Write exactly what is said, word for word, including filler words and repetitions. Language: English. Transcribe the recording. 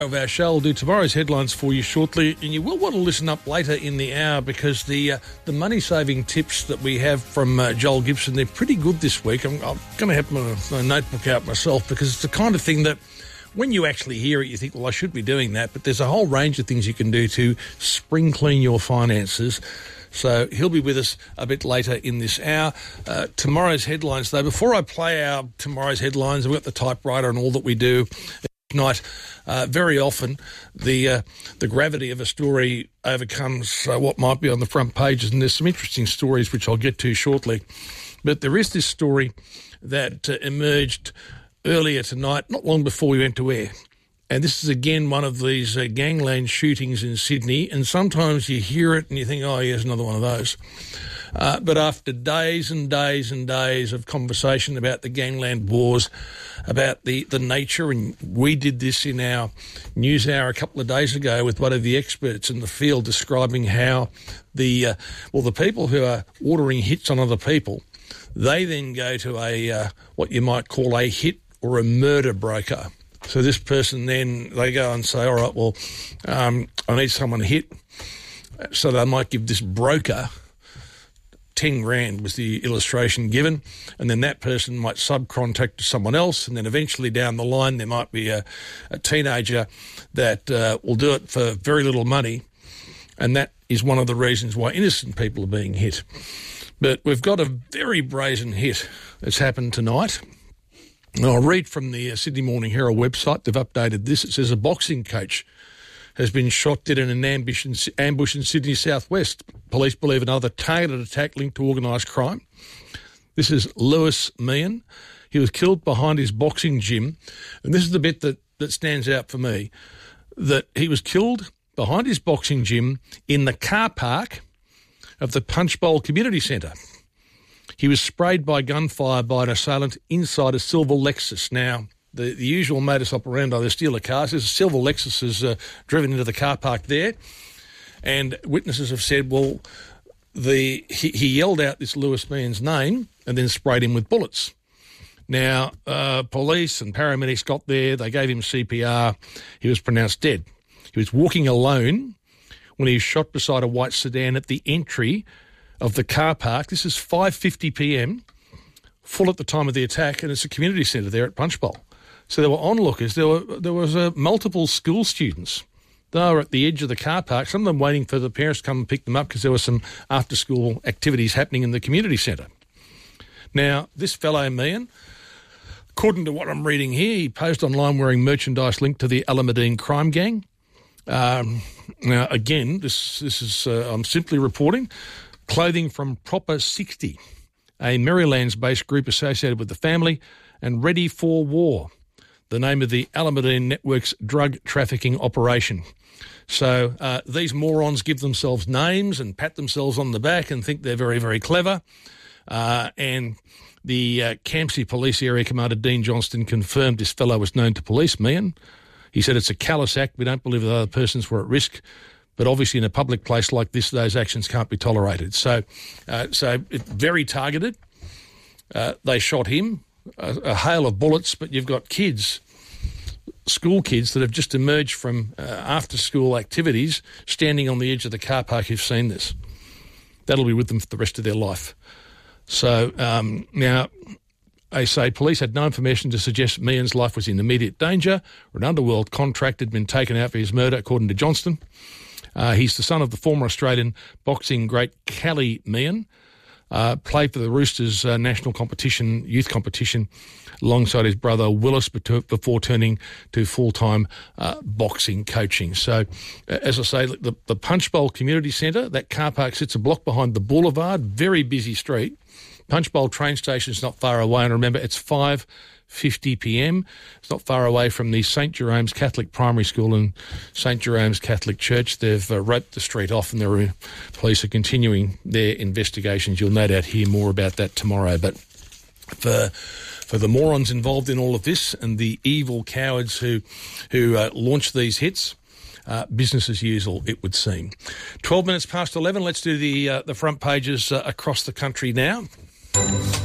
Of our show. I'll do tomorrow's headlines for you shortly, and you will want to listen up later in the hour because the uh, the money-saving tips that we have from uh, Joel Gibson, they're pretty good this week. I'm, I'm going to have my, my notebook out myself because it's the kind of thing that when you actually hear it, you think, well, I should be doing that, but there's a whole range of things you can do to spring clean your finances. So he'll be with us a bit later in this hour. Uh, tomorrow's headlines, though, before I play our tomorrow's headlines, we've got the typewriter and all that we do night. Uh, very often the uh, the gravity of a story overcomes uh, what might be on the front pages, and there's some interesting stories which I'll get to shortly. But there is this story that uh, emerged earlier tonight, not long before we went to air. And this is, again, one of these uh, gangland shootings in Sydney, and sometimes you hear it and you think, oh, here's another one of those. Uh, but after days and days and days of conversation about the gangland wars, about the, the nature, and we did this in our news hour a couple of days ago with one of the experts in the field describing how the, uh, well, the people who are ordering hits on other people, they then go to a, uh, what you might call a hit or a murder broker. So this person then, they go and say, all right, well, um, I need someone to hit. So they might give this broker ten grand was the illustration given, and then that person might subcontract to someone else, and then eventually down the line there might be a, a teenager that uh, will do it for very little money, and that is one of the reasons why innocent people are being hit. But we've got a very brazen hit that's happened tonight. And I'll read from the uh, Sydney Morning Herald website. They've updated this. It says a boxing coach has been shot dead in an ambush in, ambush in Sydney southwest. Police believe another targeted attack linked to organised crime. This is Lewis Meehan. He was killed behind his boxing gym. And this is the bit that, that stands out for me, that he was killed behind his boxing gym in the car park of the Punchbowl Community Centre. He was sprayed by gunfire by an assailant inside a silver Lexus. Now, The, the usual modus operandi, they steal a car. There's a silver Lexus is uh, driven into the car park there, and witnesses have said, well, the he, he yelled out this Lewis Meehan's name and then sprayed him with bullets. Now, uh, police and paramedics got there. They gave him C P R. He was pronounced dead. He was walking alone when he was shot beside a white sedan at the entry of the car park. This is five fifty p.m, full at the time of the attack, and it's a community centre there at Punchbowl. So there were onlookers. There were there was uh, multiple school students. They were at the edge of the car park, some of them waiting for the parents to come and pick them up because there were some after-school activities happening in the community centre. Now, this fellow Meehan, according to what I'm reading here, he posed online wearing merchandise linked to the Alameddine crime gang. Um, now, again, this, this is, uh, I'm simply reporting, clothing from Proper sixty, a Marylands-based group associated with the family, and Ready for War, the name of the Alameddine Network's drug trafficking operation. So uh, these morons give themselves names and pat themselves on the back and think they're very, very clever. Uh, and the uh, Campsie Police Area Commander Dean Johnston confirmed this fellow was known to police, Meehan. He said it's a callous act. We don't believe that other persons were at risk. But obviously in a public place like this, those actions can't be tolerated. So, uh, so it, very targeted. Uh, they shot him. A, a hail of bullets, but you've got kids, school kids that have just emerged from uh, after-school activities standing on the edge of the car park who've seen this. That'll be with them for the rest of their life. So um, now, they say police had no information to suggest Meehan's life was in immediate danger or an underworld contract had been taken out for his murder, according to Johnston. Uh, he's the son of the former Australian boxing great Kelly Meehan. Uh, played for the Roosters uh, national competition, youth competition, alongside his brother Willis before turning to full-time uh, boxing coaching. So, uh, as I say, the, the Punchbowl Community Centre, that car park sits a block behind the Boulevard, very busy street. Punchbowl train station is not far away, and remember, it's five fifty p.m. It's not far away from the Saint Jerome's Catholic Primary School and Saint Jerome's Catholic Church. They've uh, roped the street off, and the police are continuing their investigations. You'll no doubt hear more about that tomorrow. But for for the morons involved in all of this and the evil cowards who who uh, launch these hits, uh, business as usual, it would seem. Twelve minutes past eleven. Let's do the uh, the front pages uh, across the country now.